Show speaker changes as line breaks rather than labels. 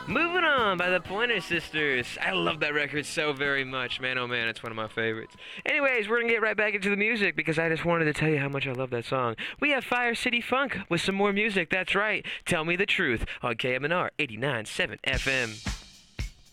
Moving On by the Pointer Sisters. I love that record so very much. Man, oh man, it's one of my favorites. Anyways, we're going to get right back into the music because I just wanted to tell you how much I love that song. We have Fire City Funk with some more music. That's right. Tell Me the Truth on KMNR 89.7 FM.